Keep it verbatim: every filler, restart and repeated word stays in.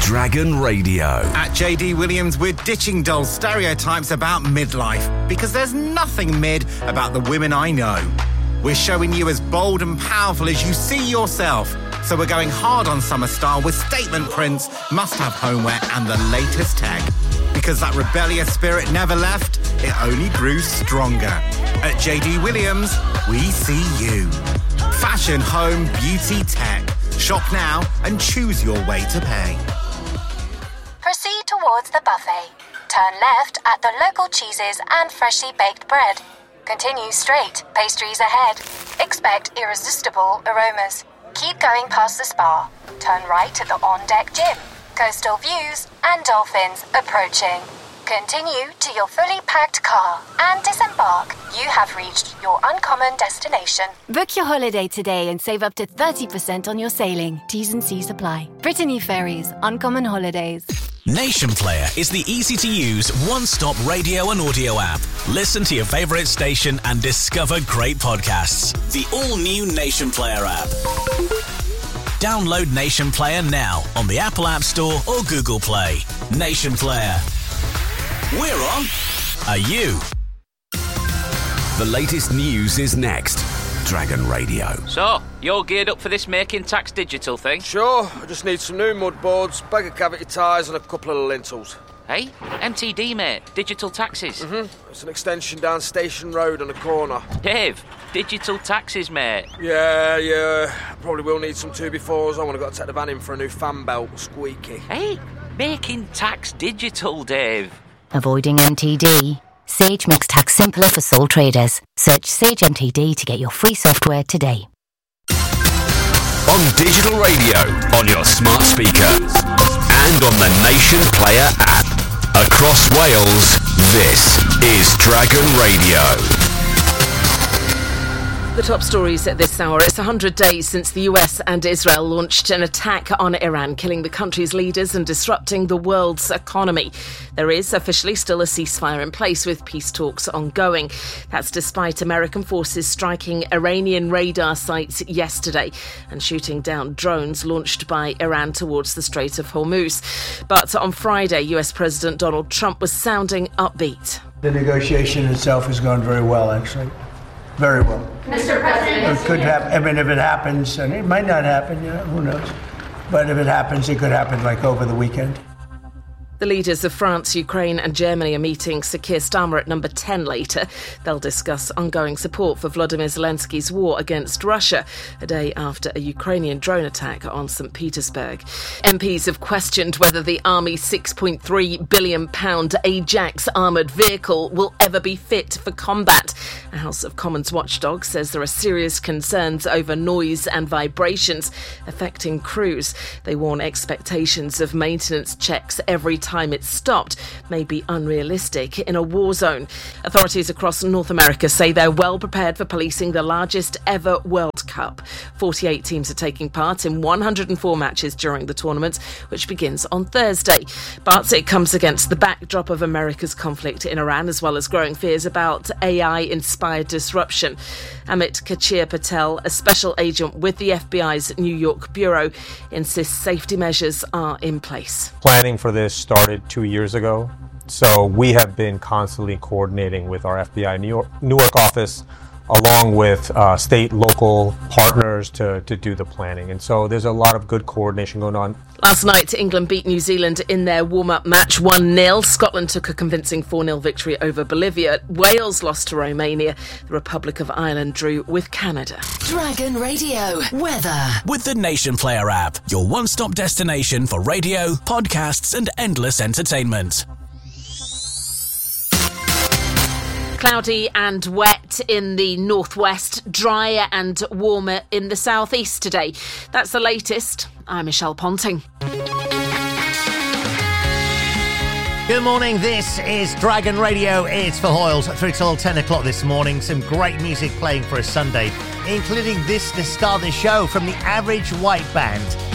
Dragon Radio. At J D Williams, we're ditching dull stereotypes about midlife because there's nothing mid about the women I know. We're showing you as bold and powerful as you see yourself. So we're going hard on summer style with statement prints, must-have homeware and the latest tech. Because that rebellious spirit never left, it only grew stronger. At J D Williams, we see you. Fashion, home, beauty, tech. Shop now and choose your way to pay. Proceed towards the buffet. Turn left at the local cheeses and freshly baked bread. Continue straight, pastries ahead. Expect irresistible aromas. Keep going past the spa. Turn right at the on-deck gym. Coastal views and dolphins approaching. Continue to your fully packed car and disembark. You have reached your uncommon destination. Book your holiday today and save up to thirty percent on your sailing. T's and C's apply. Brittany Ferries, Uncommon Holidays. Nation Player is the easy-to-use, one-stop radio and audio app. Listen to your favourite station and discover great podcasts. The all-new Nation Player app. Download Nation Player now on the Apple App Store or Google Play. Nation Player. We're on. Are you? The latest news is next. Dragon Radio. So, you're geared up for this Making Tax Digital thing? Sure, I just need some new mud boards, bag of cavity tyres and a couple of lintels. Hey, M T D, mate. Digital taxes. Mm-hmm. It's an extension down Station Road on a corner. Dave, digital taxes, mate. Yeah, yeah. Probably will need some two befores. I want to go take the van in for a new fan belt. Squeaky. Hey, Making Tax Digital, Dave. Avoiding M T D? Sage makes tax simpler for sole traders. Search Sage M T D to get your free software today. On digital radio, on your smart speaker, and on the Nation Player app. Across Wales, this is Dragon Radio. The top stories at this hour. It's one hundred days since the U S and Israel launched an attack on Iran, killing the country's leaders and disrupting the world's economy. There is officially still a ceasefire in place with peace talks ongoing. That's despite American forces striking Iranian radar sites yesterday and shooting down drones launched by Iran towards the Strait of Hormuz. But on Friday, U S President Donald Trump was sounding upbeat. The negotiation itself has gone very well, actually. Very well. Mister President. It could happen. I mean, if it happens, and it might not happen, you know, who knows? But if it happens, it could happen like over the weekend. The leaders of France, Ukraine and Germany are meeting Sir Keir Starmer at number ten later. They'll discuss ongoing support for Volodymyr Zelensky's war against Russia, a day after a Ukrainian drone attack on St Petersburg. M Ps have questioned whether the Army's six point three billion pounds Ajax armoured vehicle will ever be fit for combat. A House of Commons watchdog says there are serious concerns over noise and vibrations affecting crews. They warn expectations of maintenance checks every time time it's stopped may be unrealistic in a war zone. Authorities across North America say they're well prepared for policing the largest ever World Cup. forty-eight teams are taking part in one hundred four matches during the tournament, which begins on Thursday. But it comes against the backdrop of America's conflict in Iran, as well as growing fears about A I-inspired disruption. Amit Kachir Patel, a special agent with the F B I's New York bureau, insists safety measures are in place. Planning for this started two years ago, so we have been constantly coordinating with our F B I New York, Newark office, along with uh, state, local partners to, to do the planning. And so there's a lot of good coordination going on. Last night, England beat New Zealand in their warm-up match one nil. Scotland took a convincing four nil victory over Bolivia. Wales lost to Romania. The Republic of Ireland drew with Canada. Dragon Radio weather. With the Nation Player app, your one-stop destination for radio, podcasts and endless entertainment. Cloudy and wet in the northwest, drier and warmer in the southeast today. That's the latest. I'm Michelle Ponting. Good morning, this is Dragon Radio. It's Phil Hoyles through till ten o'clock this morning. Some great music playing for a Sunday, including this to start the show from the Average White Band.